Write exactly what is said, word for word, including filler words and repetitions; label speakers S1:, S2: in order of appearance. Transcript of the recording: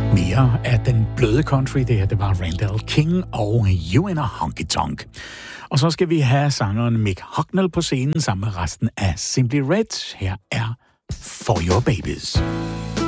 S1: Mere af den bløde country, det her, det var Randall King og You in a Honky Tonk. Og så skal vi have sangeren Mick Hucknall på scenen sammen med resten af Simply Red. Her er For Your Babies.